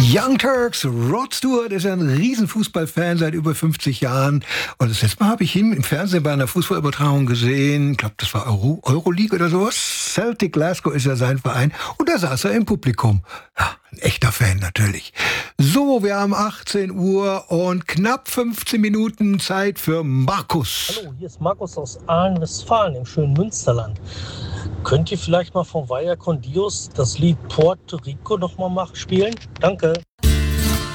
Young Turks, Rod Stewart ist ein Riesenfußballfan seit über 50 Jahren. Und das letzte Mal habe ich ihn im Fernsehen bei einer Fußballübertragung gesehen. Ich glaube, das war Euroleague oder sowas. Celtic Glasgow ist ja sein Verein. Und da saß er im Publikum. Ja, ein echter Fan natürlich. So, wir haben 18 Uhr und knapp 15 Minuten Zeit für Markus. Hallo, hier ist Markus aus Aalen-Westfalen im schönen Münsterland. Könnt ihr vielleicht mal von Vaya con Dios das Lied Puerto Rico nochmal spielen? Danke.